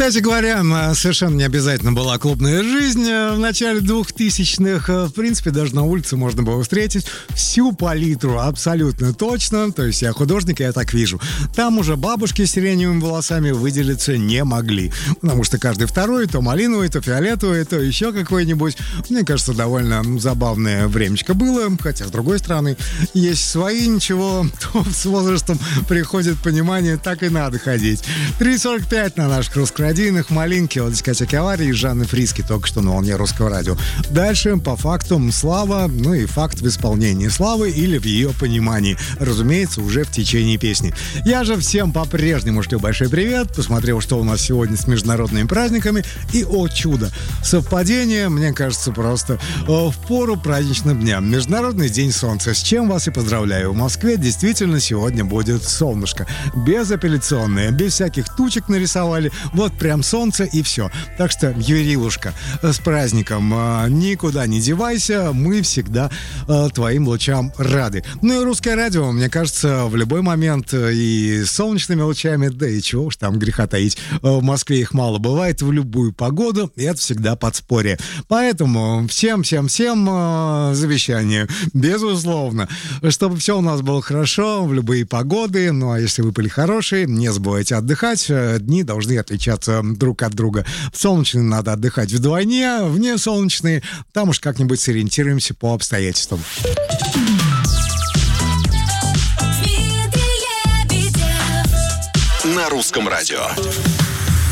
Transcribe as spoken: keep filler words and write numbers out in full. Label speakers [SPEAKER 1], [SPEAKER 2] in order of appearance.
[SPEAKER 1] Кстати говоря, совершенно не обязательно была клубная жизнь в начале двухтысячных. В принципе, даже на улице можно было встретить всю палитру абсолютно точно. То есть я художник, я так вижу. Там уже бабушки с сиреневыми волосами выделиться не могли. Потому что каждый второй, то малиновый, то фиолетовый, то еще какой-нибудь. Мне кажется, довольно забавное времечко было. Хотя, с другой стороны, есть свои, ничего, то с возрастом приходит понимание, так и надо ходить. три сорок пять на наших русских родийных, малинки от дискотеки «Аварии» и Жанны Фриски, только что на волне русского радио. Дальше, по факту, Слава, ну и факт в исполнении Славы или в ее понимании. Разумеется, уже в течение песни. Я же всем по-прежнему шлю большой привет. Посмотрел, что у нас сегодня с международными праздниками. И, о чудо, совпадение, мне кажется, просто в пору праздничного дня. Международный день солнца. С чем вас и поздравляю. В Москве действительно сегодня будет солнышко. Безапелляционное, без всяких тучек нарисовали. Вот прям солнце и все. Так что, Юрилушка, с праздником. Никуда не девайся, мы всегда твоим лучам рады. Ну и русское радио, мне кажется, в любой момент и солнечными лучами, да и чего уж там греха таить. В Москве их мало бывает в любую погоду, и это всегда подспорье. Поэтому всем-всем-всем завещание, безусловно, чтобы все у нас было хорошо в любые погоды. Ну а если выпали хорошие, не забывайте отдыхать. Дни должны отличаться друг от друга. В солнечные надо отдыхать вдвойне, вне солнечные там уж как-нибудь сориентируемся по обстоятельствам.
[SPEAKER 2] На русском радио.